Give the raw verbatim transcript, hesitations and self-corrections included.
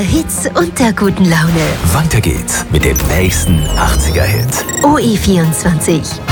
Hits und der guten Laune. Weiter geht's mit dem nächsten achtziger-Hit. O E vierundzwanzig.